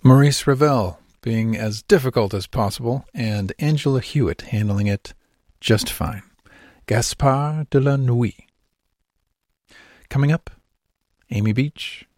Maurice Ravel being as difficult as possible, and Angela Hewitt handling it just fine. Gaspard de la Nuit. Coming up, Amy Beach,